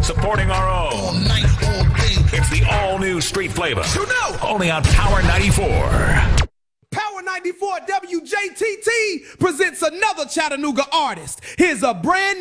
supporting our own. All night, all day. It's the all-new Street Flavor. You know. Only on Power 94. Power 94 WJTT presents another Chattanooga artist. Here's a brand